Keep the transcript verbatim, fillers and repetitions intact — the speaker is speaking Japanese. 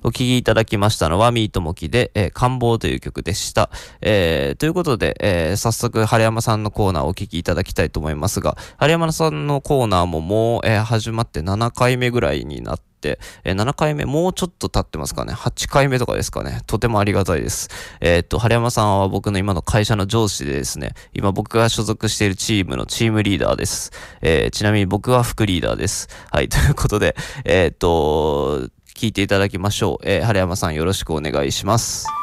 お聴きいただきましたのは、ミートモキで、えー、感望という曲でした。えー、ということで、えー、早速、晴山さんのコーナーをお聴きいただきたいと思いますが、晴山さんのコーナーももう、えー、始まってななかいめぐらいになって、えー、ななかいめ、もうちょっと経ってますかね。はちかいめとかですかね。とてもありがたいです。えー、っと、晴山さんは僕の今の会社の上司でですね、今僕が所属しているチームのチームリーダーです。えー、ちなみに僕は副リーダーです。はい、ということで、えー、っと、聞いていただきましょう。えー、晴山さんよろしくお願いします。